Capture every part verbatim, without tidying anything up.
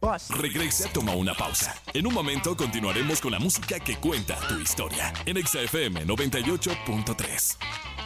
bus. Regresa, toma una pausa. En un momento continuaremos con la música que cuenta tu historia. En Exa F M noventa y ocho punto tres.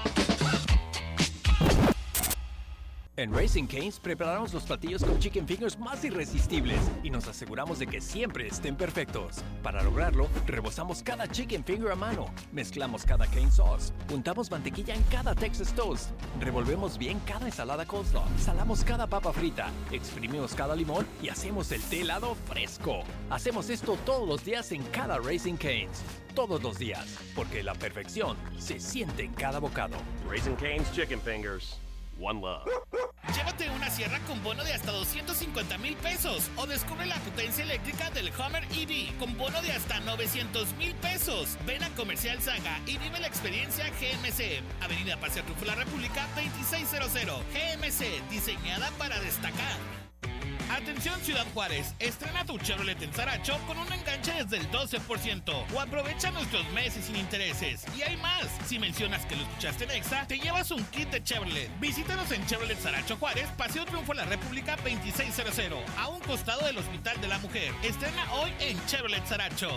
En Raising Cane's preparamos los platillos con chicken fingers más irresistibles y nos aseguramos de que siempre estén perfectos. Para lograrlo, rebozamos cada chicken finger a mano, mezclamos cada cane sauce, untamos mantequilla en cada Texas toast, revolvemos bien cada ensalada coleslaw, salamos cada papa frita, exprimimos cada limón y hacemos el té helado fresco. Hacemos esto todos los días en cada Raising Cane's. Todos los días, porque la perfección se siente en cada bocado. Raising Cane's Chicken Fingers. One love. Llévate una sierra con bono de hasta doscientos cincuenta mil pesos o descubre la potencia eléctrica del Hummer E V con bono de hasta novecientos mil pesos. Ven a Comercial Saga y vive la experiencia G M C. Avenida Paseo Triunfo de la República veintiséiscientos. G M C, diseñada para destacar. Atención Ciudad Juárez, estrena tu Chevrolet en Saracho con un enganche desde el doce por ciento o aprovecha nuestros meses sin intereses. Y hay más, si mencionas que lo escuchaste en Exa, te llevas un kit de Chevrolet. Visítanos en Chevrolet Saracho Juárez, Paseo Triunfo de la República veintiséiscientos, a un costado del Hospital de la Mujer. Estrena hoy en Chevrolet Saracho.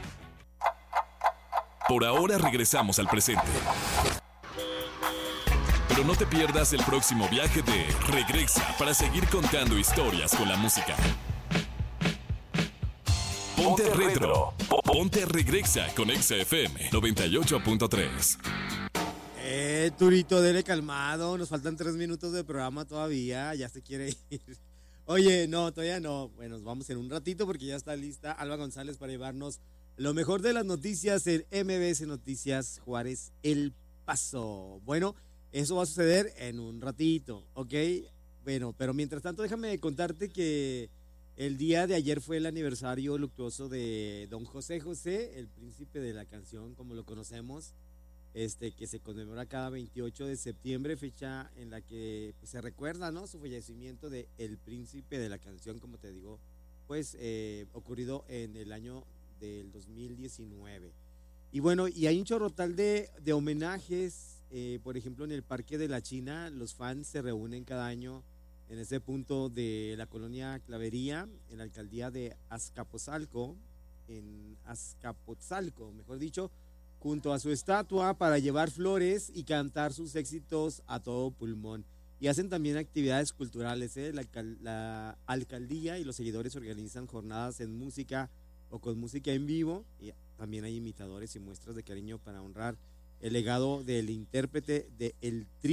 Por ahora regresamos al presente. Pero no te pierdas el próximo viaje de Regresa para seguir contando historias con la música. Ponte, Ponte retro. retro. Ponte Regresa con Exa F M noventa y ocho punto tres. Eh, Turito, dele calmado. Nos faltan tres minutos de programa todavía. Ya se quiere ir. Oye, no, todavía no. Bueno, nos vamos en un ratito porque ya está lista Alba González para llevarnos lo mejor de las noticias en M B S Noticias Juárez El Paso. Bueno, eso va a suceder en un ratito, ¿ok? Bueno, pero mientras tanto déjame contarte que el día de ayer fue el aniversario luctuoso de don José José, el príncipe de la canción, como lo conocemos, este, que se conmemora cada veintiocho de septiembre, fecha en la que pues, se recuerda, ¿no?, su fallecimiento de el príncipe de la canción, como te digo, pues eh, ocurrido en el año del dos mil diecinueve. Y bueno, y hay un chorrotal de, de homenajes. Eh, por ejemplo, en el Parque de la China, los fans se reúnen cada año en ese punto de la colonia Clavería, en la alcaldía de Azcapotzalco, en Azcapotzalco, mejor dicho, junto a su estatua para llevar flores y cantar sus éxitos a todo pulmón. Y hacen también actividades culturales, ¿eh? la, la alcaldía y los seguidores organizan jornadas en música o con música en vivo, y también hay imitadores y muestras de cariño para honrar el legado del intérprete de El Tri.